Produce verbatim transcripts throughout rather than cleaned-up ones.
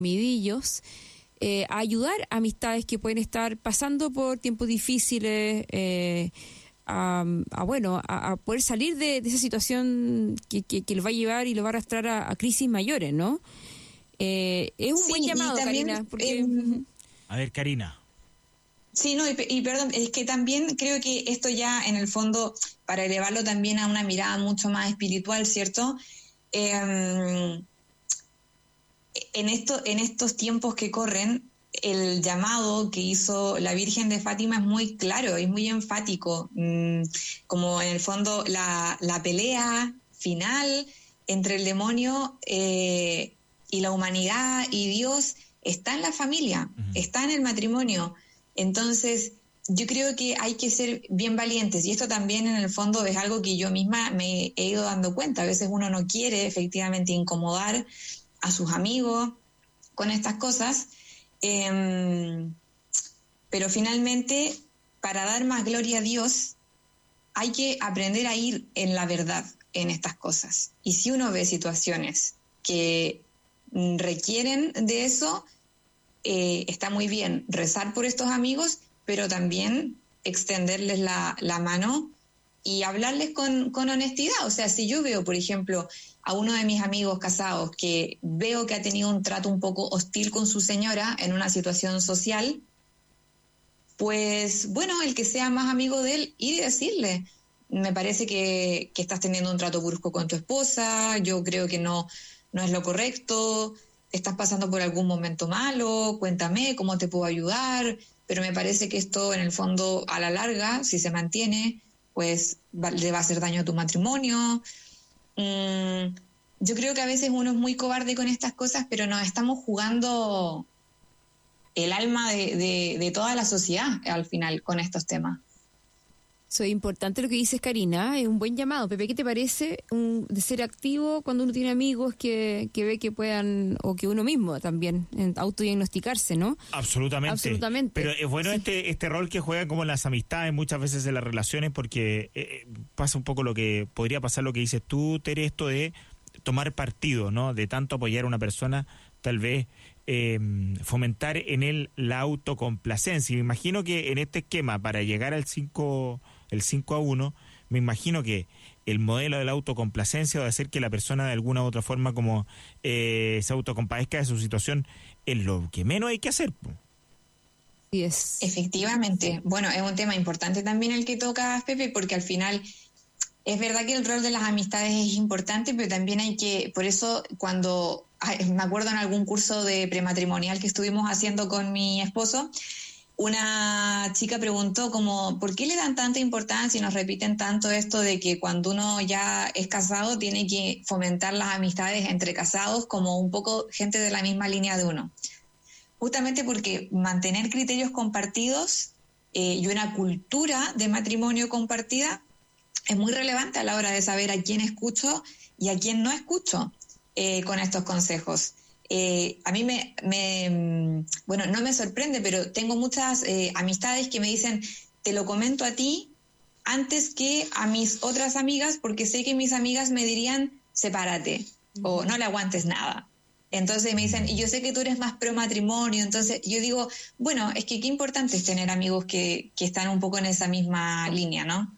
midillos, eh, a ayudar a amistades que pueden estar pasando por tiempos difíciles, eh, a, a bueno, a, a poder salir de, de esa situación que, que, que los va a llevar y los va a arrastrar a, a crisis mayores, ¿no? Eh, es un sí, buen llamado, también, Karina. Porque... Eh, a ver, Karina. Sí, no, y, y perdón, es que también creo que esto ya en el fondo, para elevarlo también a una mirada mucho más espiritual, ¿cierto? Eh, en, esto, en estos tiempos que corren, el llamado que hizo la Virgen de Fátima es muy claro, es muy enfático, mm, como en el fondo la, la pelea final entre el demonio eh, y la humanidad y Dios está en la familia, uh-huh. está en el matrimonio. Entonces, yo creo que hay que ser bien valientes, y esto también en el fondo es algo que yo misma me he ido dando cuenta. A veces uno no quiere efectivamente incomodar a sus amigos con estas cosas, eh, pero finalmente, para dar más gloria a Dios, hay que aprender a ir en la verdad en estas cosas. Y si uno ve situaciones que requieren de eso, eh, está muy bien rezar por estos amigos, pero también extenderles la, la mano y hablarles con, con honestidad. O sea, si yo veo, por ejemplo, a uno de mis amigos casados que veo que ha tenido un trato un poco hostil con su señora en una situación social, pues bueno, el que sea más amigo de él, ir y decirle: me parece que, que estás teniendo un trato brusco con tu esposa, yo creo que no, no es lo correcto, estás pasando por algún momento malo, cuéntame cómo te puedo ayudar, pero me parece que esto en el fondo a la larga, si se mantiene, pues va, le va a hacer daño a tu matrimonio. Mm, yo creo que a veces uno es muy cobarde con estas cosas, pero nos estamos jugando el alma de, de, de toda la sociedad al final con estos temas. Eso es importante lo que dices, Karina, es un buen llamado. Pepe, ¿qué te parece un, de ser activo cuando uno tiene amigos que, que ve que puedan, o que uno mismo también, autodiagnosticarse, ¿no? Absolutamente. Absolutamente. Pero es bueno sí. este este rol que juegan como las amistades muchas veces en las relaciones, porque eh, pasa un poco lo que podría pasar lo que dices tú, Tere, esto de tomar partido, ¿no? De tanto apoyar a una persona, tal vez eh, fomentar en él la autocomplacencia. Me imagino que en este esquema, para llegar al cinco... el cinco a uno, me imagino que el modelo de la autocomplacencia va a hacer que la persona de alguna u otra forma como eh, se autocompadezca de su situación, es lo que menos hay que hacer. Sí es. Efectivamente. Bueno, es un tema importante también el que tocas, Pepe, porque al final es verdad que el rol de las amistades es importante, pero también hay que, por eso cuando, me acuerdo en algún curso de prematrimonial que estuvimos haciendo con mi esposo, una chica preguntó como, ¿por qué le dan tanta importancia y nos repiten tanto esto de que cuando uno ya es casado tiene que fomentar las amistades entre casados como un poco gente de la misma línea de uno? Justamente porque mantener criterios compartidos eh, y una cultura de matrimonio compartida es muy relevante a la hora de saber a quién escucho y a quién no escucho eh, con estos consejos. Eh, a mí me, me, bueno, no me sorprende, pero tengo muchas eh, amistades que me dicen, te lo comento a ti antes que a mis otras amigas, porque sé que mis amigas me dirían, sepárate, uh-huh. o no le aguantes nada. Entonces me dicen, y yo sé que tú eres más pro matrimonio, entonces yo digo, bueno, es que qué importante es tener amigos que, que están un poco en esa misma línea, ¿no?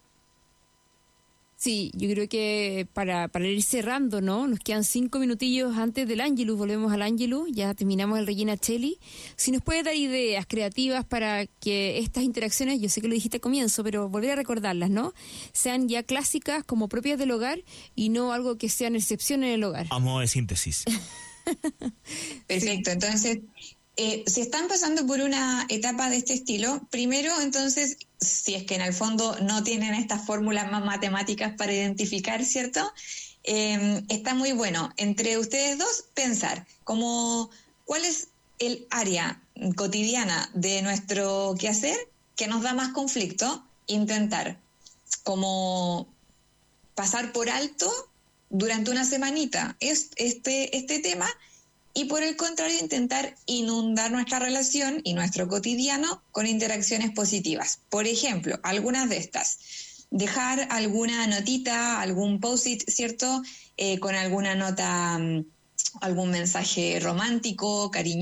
Sí, yo creo que para, para ir cerrando, ¿no? Nos quedan cinco minutillos antes del Ángelus, volvemos al Ángelus, ya terminamos el Regina Coeli. Si nos puede dar ideas creativas para que estas interacciones, yo sé que lo dijiste al comienzo, pero volver a recordarlas, ¿no? Sean ya clásicas como propias del hogar y no algo que sean excepción en el hogar. A modo de síntesis. Perfecto, sí. Entonces, eh, si están pasando por una etapa de este estilo, primero, entonces, si es que en el fondo no tienen estas fórmulas más matemáticas para identificar, ¿cierto? Eh, está muy bueno entre ustedes dos pensar como cuál es el área cotidiana de nuestro quehacer que nos da más conflicto, intentar como pasar por alto durante una semanita es este, este tema, y por el contrario intentar inundar nuestra relación y nuestro cotidiano con interacciones positivas. Por ejemplo, algunas de estas, dejar alguna notita, algún post-it, ¿cierto? Eh, con alguna nota algún mensaje romántico, cariñoso.